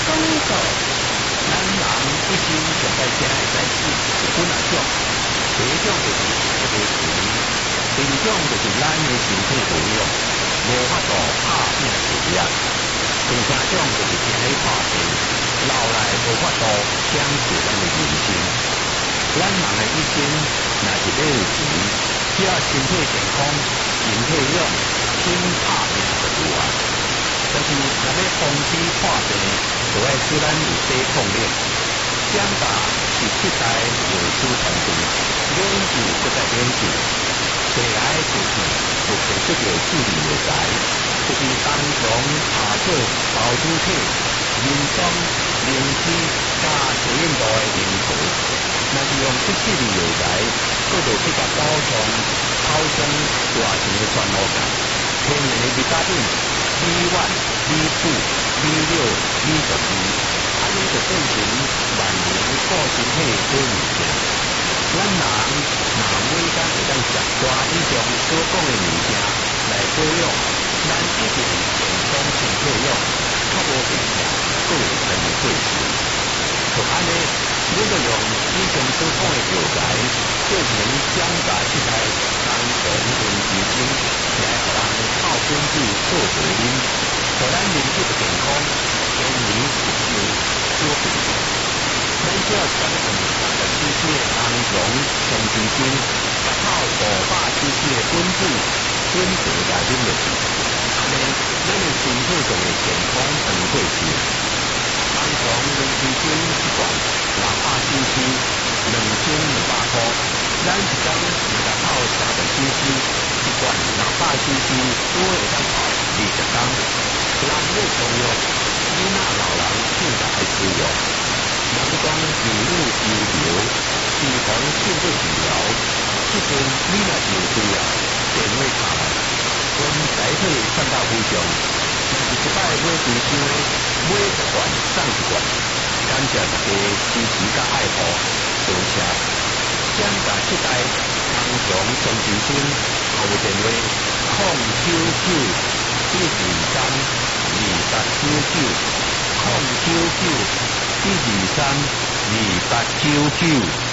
公道。 咱人一生上该惊的代志有几啊种，第一种就是一个钱，第二种就是咱的身体无用，无法度拍拼事业，第三种就是惊咧破病，老来无法度享受咱的人生。咱人的一生若是要有钱，只要身体健康、身体勇，肯拍拼就有啊。但是若要防止破病，就要使咱有抵抗力。长大是世代有书传承，免治不再免治。未来就是有提出着智力有才，就是当从下做投资客、民商、名师加社运道的名头。若是用这智力有才，搁着去甲保障考上大型的全路线，天然的米加品，B1、B2、B6、B12，安尼就变成万年固身体好物件。咱人若每天会当食抓以上所讲的物件来保养，咱一定健康身体用，较无病痛，搁有生命过世。就安尼，咱就用以上所讲的药材，做成长大世代当从用之精，来互人靠本子做茶饮，互咱人体的健康，延年益寿，少病痛。咱只要传承30cc的红龙红之精，甲泡500cc的滚水，滚茶来啉落去，安尼咱的身体就会健康长过世。红龙红之精一罐600cc，2200块。咱一工若甲泡30cc，一罐600cc，拄会当泡20工。人要常用，囡仔老人更加爱使用。人讲油乳油流，脂肪胜过治疗。即阵你若是有需要，电话打来，阮台体赚到非常。若是一摆买规箱的，买一罐送一罐。感谢大家支持甲爱护，多谢。长大世代，通常上之心，号电话099-123-2899，099-123-2899。